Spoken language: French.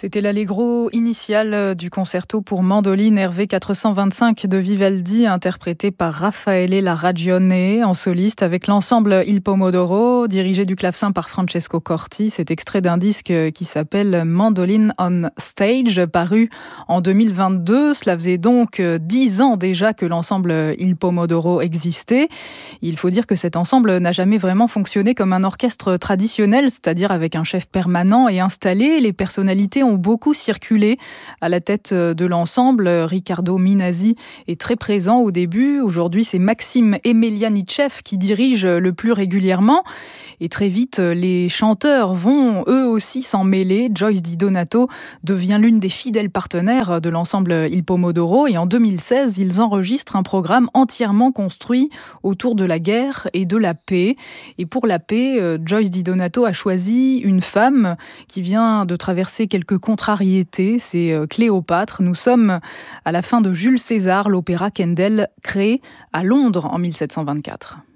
C'était l'allegro initial du concerto pour mandoline Hervé 425 de Vivaldi, interprété par Raffaele Larragione en soliste avec l'ensemble Il Pomodoro, dirigé du clavecin par Francesco Corti. C'est extrait d'un disque qui s'appelle Mandoline on Stage, paru en 2022. Cela faisait donc 10 ans déjà que l'ensemble Il Pomodoro existait. Il faut dire que cet ensemble n'a jamais vraiment fonctionné comme un orchestre traditionnel, c'est-à-dire avec un chef permanent et installé. Les personnalités ont beaucoup circulé à la tête de l'ensemble. Riccardo Minasi est très présent au début. Aujourd'hui, c'est Maxime Emelianitchev qui dirige le plus régulièrement. Et très vite, les chanteurs vont eux aussi s'en mêler. Joyce Di Donato devient l'une des fidèles partenaires de l'ensemble Il Pomodoro. Et en 2016, ils enregistrent un programme entièrement construit autour de la guerre et de la paix. Et pour la paix, Joyce Di Donato a choisi une femme qui vient de traverser quelques contrariétés. C'est Cléopâtre. Nous sommes à la fin de Jules César, l'opéra Kendel, créé à Londres en 1724.